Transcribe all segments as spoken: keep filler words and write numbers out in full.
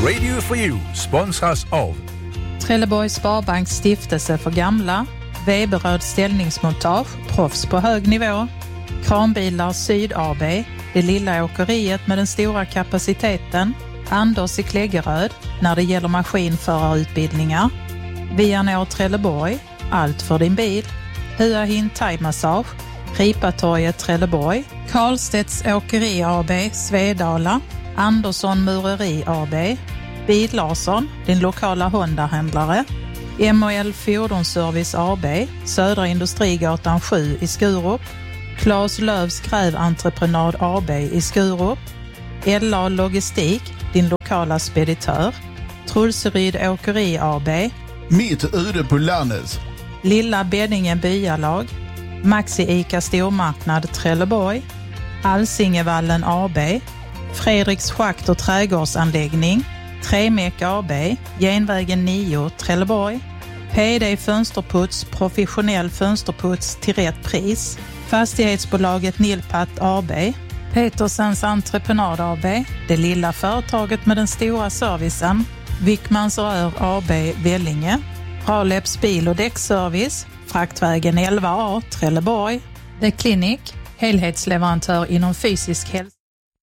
Radio for You sponsras av Trelleborgs Sparbanks stiftelse för gamla, Weberöd ställningsmontage, proffs på hög nivå, Kranbilar Syd A B, det lilla åkeriet med den stora kapaciteten, Anders i Kläggeröd när det gäller maskinförarutbildningar, Vianor Trelleborg, allt för din bil, Hua Hin Thai Massage, Ripatorget Trelleborg, Karlstedts Åkeri A B, Svedala, Andersson Mureri A B, Bil Larsson, din lokala Honda-händlare, M och L Fordonsservice A B, Södra Industrigatan sju i Skurup, Claes Lövs Gräventreprenad A B i Skurup, L A Logistik, din lokala speditör, Trulseryd Åkeri A B, Mitt ute på landet, Lilla Beddingen Byalag, Maxi Ica Stormarknad Trelleborg, Alsingevallen A B, Fredriks Schakt och trädgårdsanläggning, Tremek A B, Genvägen nio Trelleborg, P D Fönsterputs, professionell fönsterputs till rätt pris, Fastighetsbolaget Nilpat A B, Petersens Entreprenad A B, det lilla företaget med den stora servicen, Wickmans Rör A B Vellinge, Raleps bil- och däckservice, Fraktvägen elva A Trelleborg, The Clinic, helhetsleverantör inom fysisk hälsa.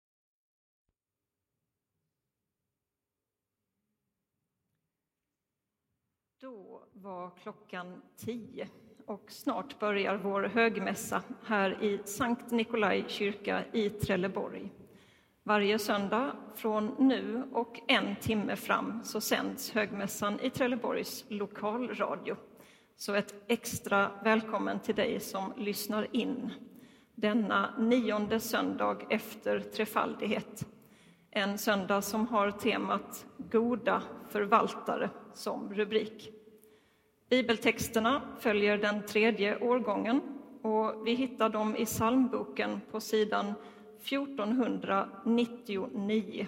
Då var klockan tio och snart börjar vår högmässa här i Sankt Nikolai kyrka i Trelleborg. Varje söndag från nu och en timme fram så sänds högmässan i Trelleborgs lokalradio. Så ett extra välkommen till dig som lyssnar in denna nionde söndag efter trefaldighet. En söndag som har temat Goda förvaltare som rubrik. Bibeltexterna följer den tredje årgången och vi hittar dem i psalmboken på sidan fjortonhundranittionio.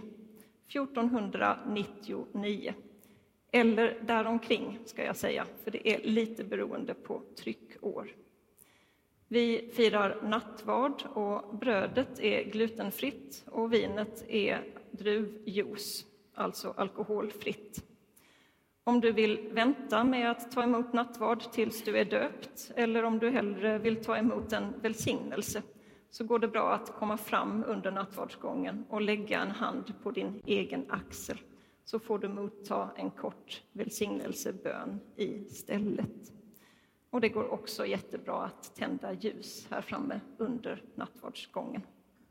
fjortonhundranittionio. Eller däromkring ska jag säga, för det är lite beroende på tryckår. Vi firar nattvard och brödet är glutenfritt och vinet är druvjuice, alltså alkoholfritt. Om du vill vänta med att ta emot nattvard tills du är döpt eller om du hellre vill ta emot en välsignelse så går det bra att komma fram under nattvardsgången och lägga en hand på din egen axel. Så får du motta en kort välsignelsebön i stället. Och det går också jättebra att tända ljus här framme under nattvardsgången.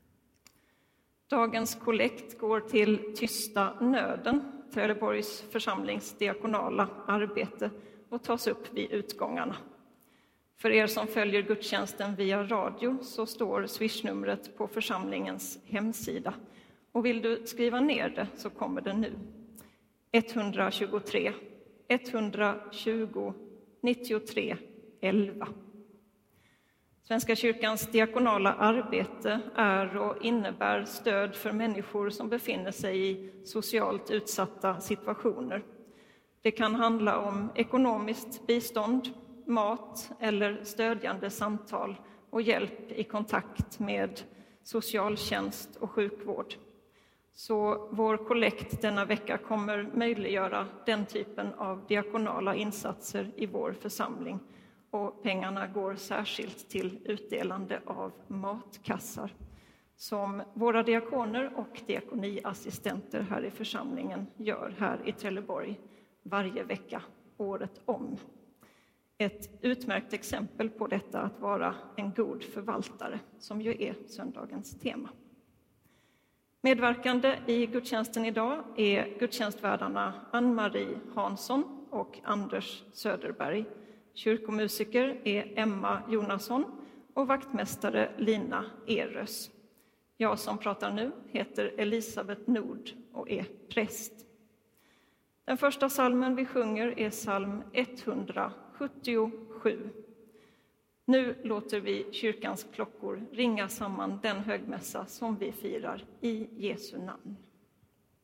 Dagens kollekt går till Tysta nöden, Trelleborgs församlings diakonala arbete, och tas upp vid utgångarna. För er som följer gudstjänsten via radio så står swishnumret på församlingens hemsida. Och vill du skriva ner det så kommer det nu. ett två tre, ett tjugo, nittiotre, elva. Svenska kyrkans diakonala arbete är och innebär stöd för människor som befinner sig i socialt utsatta situationer. Det kan handla om ekonomiskt bistånd, mat eller stödjande samtal och hjälp i kontakt med socialtjänst och sjukvård. Så vår kollekt denna vecka kommer möjliggöra den typen av diakonala insatser i vår församling. Och pengarna går särskilt till utdelande av matkassar som våra diakoner och diakoniassistenter här i församlingen gör här i Trelleborg varje vecka, året om. Ett utmärkt exempel på detta att vara en god förvaltare, som ju är söndagens tema. Medverkande i gudstjänsten idag är gudstjänstvärdarna Ann-Marie Hansson och Anders Söderberg. Kyrkomusiker är Emma Jonasson och vaktmästare Lina Erös. Jag som pratar nu heter Elisabeth Nord och är präst. Den första salmen vi sjunger är psalm etthundrasjuttiosju. Nu låter vi kyrkans klockor ringa samman den högmässa som vi firar i Jesu namn.